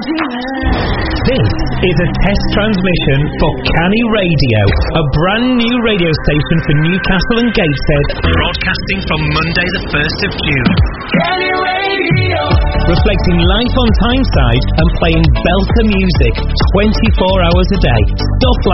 This is a test transmission for Canny Radio, a brand new radio station for Newcastle and Gateshead, broadcasting from Monday the 1st of June. Canny Radio! Reflecting life on Tyneside and playing belter music 24 hours a day. Stuff like